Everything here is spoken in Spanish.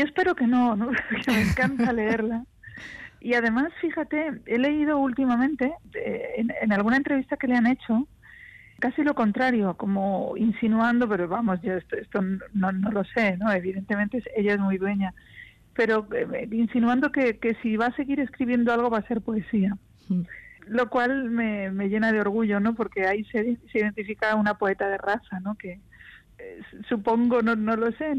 Yo espero que no, ¿no? Que me encanta leerla. Y además, fíjate, he leído últimamente, en alguna entrevista que le han hecho, casi lo contrario, como insinuando, pero vamos, yo esto no lo sé, ¿no? Evidentemente ella es muy dueña, pero insinuando que si va a seguir escribiendo algo va a ser poesía. Lo cual me llena de orgullo, ¿no? Porque ahí se identifica una poeta de raza, ¿no? Que supongo, no lo sé,